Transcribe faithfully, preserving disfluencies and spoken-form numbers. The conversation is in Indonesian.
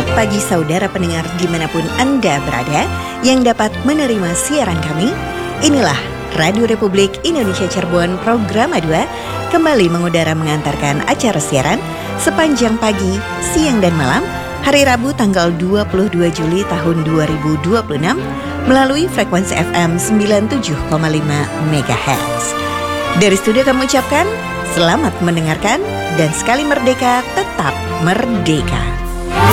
Selamat pagi saudara pendengar dimanapun Anda berada yang dapat menerima siaran kami. Inilah Radio Republik Indonesia Cirebon Program dua kembali mengudara mengantarkan acara siaran sepanjang pagi, siang dan malam hari Rabu tanggal dua puluh dua Juli tahun dua ribu dua puluh enam melalui frekuensi F M sembilan puluh tujuh koma lima megahertz. Dari studio kami ucapkan selamat mendengarkan dan sekali merdeka tetap merdeka.